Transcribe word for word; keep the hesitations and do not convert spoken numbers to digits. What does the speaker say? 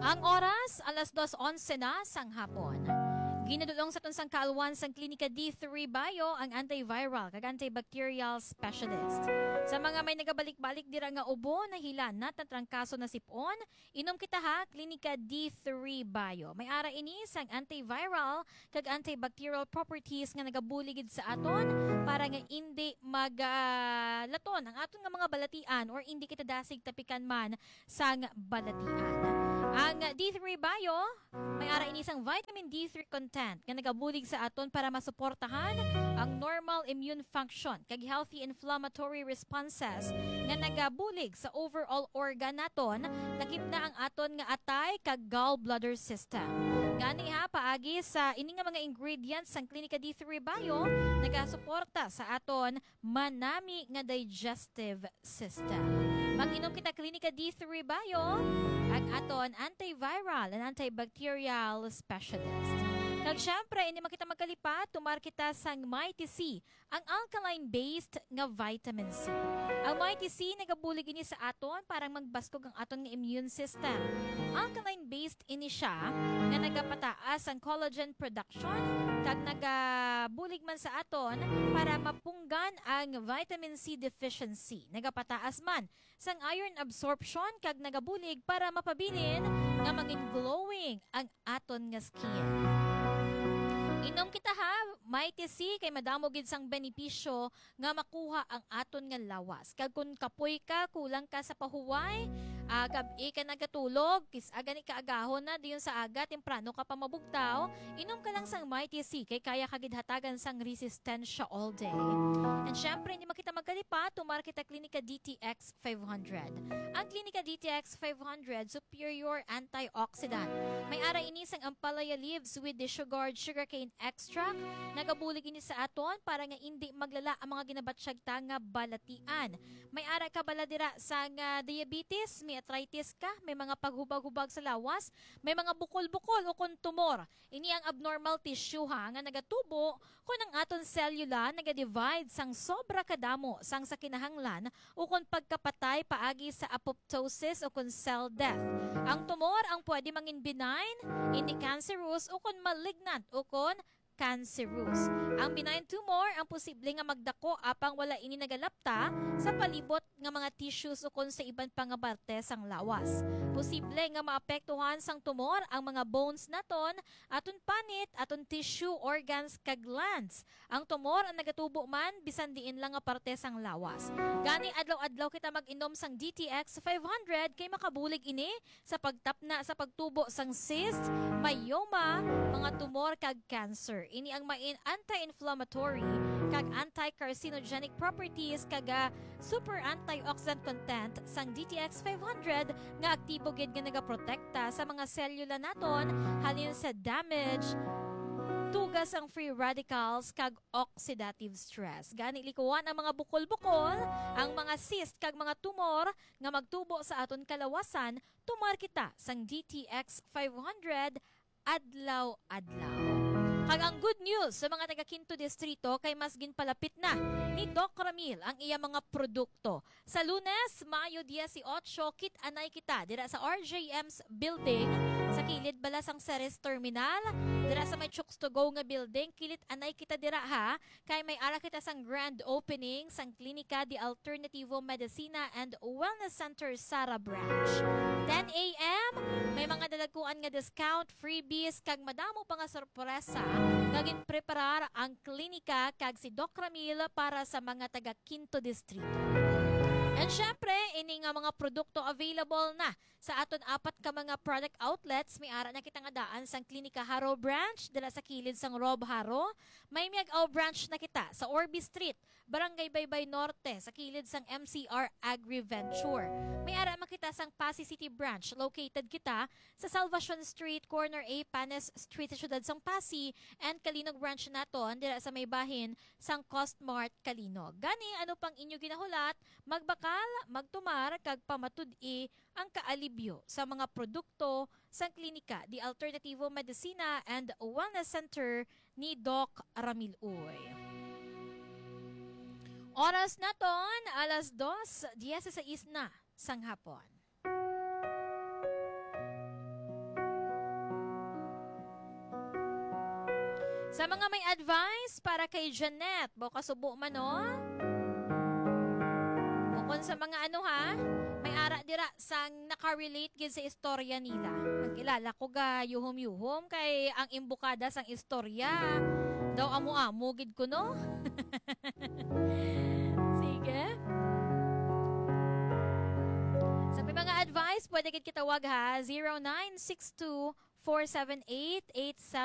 Ang oras, alas dos onse na sang hapon. Ginadulong sa tunsang kaalwan sang Klinika D three Bio ang antiviral kag antibacterial specialist. Sa mga may nagabalik-balik dira nga ubo na hilan na tatrangkaso na sipon, inom kita ha Klinika D three Bio. May ara ini sang antiviral kag antibacterial properties nga nagabuligid sa aton para nga hindi maglaton uh, ang aton nga mga balatian or hindi kita dasig tapikan man sang balatian. Ang D three Bio, may ara ini sang vitamin D three content nga nagabulig sa aton para masuportahan ang normal immune function kag healthy inflammatory responses nga nagabulig sa overall organ naton, lakip na ang aton nga atay kag gallbladder system. Gani ha paagi sa ini nga mga ingredients sang Klinika D three Bio nagasuporta sa aton manami nga digestive system. Mag-inom kita Klinika D three Bio, ang aton antiviral and antibacterial specialist. Kag syempre, hindi man kita magkalipat, tumar kita sang Mighty C, ang alkaline-based nga vitamin C. Ang Mighty C, nagabulig ini sa aton parang magbaskog ang aton nga immune system. Alkaline-based ini siya nga nagapataas ang collagen production kag nagabulig man sa aton para mapunggan ang vitamin C deficiency. Nagapataas man sang iron absorption kag nagabulig para mapabilin nga maging glowing ang aton nga skin. Inom kita ha, Mighty C, kay madamo gid sang benepisyo nga makuha ang aton nga lawas. Kag kung kapoy ka, kulang ka sa pahuway, uh, gabi ka nagatulog, kis aga ni kaagahon na diyon sa aga, temprano ka pa mabugtaw, inom ka lang sang Mighty C, kay kaya kagid hatagan sang resistensya all day. And syempre, hindi makita magkalipa, tumar kita Klinika D T X five hundred. Ang Klinika D T X five hundred, superior antioxidant. May ara ini sang ampalaya leaves with the sugar, sugarcane extract, nagabulig ini sa aton para nga hindi maglala ang mga ginabatsyag ta nga balatian. May ara ka baladira sa nga diabetes, may arthritis ka, may mga paghubag-hubag sa lawas, may mga bukol-bukol o kung tumor. Ini ang abnormal tissue ha, nga nagatubo kung ang aton cellula nagadivide sang sobra kadamo sang sa kinahanglan o kung pagkapatay paagi sa apoptosis o kung cell death. Ang tumor ang pwede mangin benign, hindi cancerous o kung malignant o kung cancerous. Ang benign tumor ang posible nga magdako apang wala ini nagalapta sa palibot nga mga tissues o kung sa iban pang nga parte sang lawas. Posible nga maapektuhan sang tumor ang mga bones naton, aton panit, aton tissue, organs kag glands. Ang tumor ang nagatubo man bisan diin lang nga parte sang lawas. Gani adlaw-adlaw kita mag-inom sang D T X five hundred kay makabulig ini sa pagtapna sa pagtubo sang cyst, myoma, mga tumor kag cancer. Ini ang main anti-inflammatory kag anti-carcinogenic properties kag super antioxidant content sang D T X five hundred nga aktibo gid nga nagaprotekta sa mga selula naton halin sa damage, tugas ang free radicals kag oxidative stress. Gani likuan ang mga bukol-bukol, ang mga cyst kag mga tumor nga magtubo sa aton kalawasan, tumar kita sang D T X five hundred adlaw-adlaw. Kag ang good news sa mga taga Quinto Distrito kay mas ginpalapit na ni Doc Ramil ang iya mga produkto. Sa Lunes, Mayo eighteen, kit anay kita dira sa R J M's building sa kilid bala sang Ceres Terminal, dira sa may Chooks to Go nga building, kilit anay kita dira ha, kay may ara kita sang grand opening sang Klinika di Alternativo Medicina and Wellness Center Sara Branch. ten A M, may mga dalaguan nga discount, freebies, kag madamo pa nga sorpresa gagin preparar ang klinika kag si Doc Ramil para sa mga taga Quinto Distrito. And syempre, ini nga mga produkto available na sa aton apat ka mga product outlets. May ara na kita nga daan sang Klinika Haro Branch dala sa kilid sang Rob Haro. May Miag-Aw Branch na kita sa Orby Street, Barangay Baybay Norte sa kilid sang M C R Agri-Venture. May ara makita sang Pasig City Branch, located kita sa Salvacion Street, corner A, Panes Street sa siyudad sang Pasig, and Kalinog Branch naton dira sa may bahin sang Costmart Kalinog. Gani ano pang inyo ginahulat, magbaka magtumar kag pamatud-i ang kaalibyo sa mga produkto sa klinika di Alternativo Medicina and Wellness Center ni Doc Ramil Uy. Oras naton alas dos, dieciséis na sang hapon. Sa mga may advice para kay Janet, baka subo man no? Bukod sa mga ano ha, may ara dira sang nakarelate gid sa istorya nila. Ang kilala ko ga yuhom-yuhom kay ang imbukada sang istorya. Daw amo-amo gid ko no? Sige. Sa may mga advice, pwede gid kitawag ha, zero nine six two four seven eight eight seven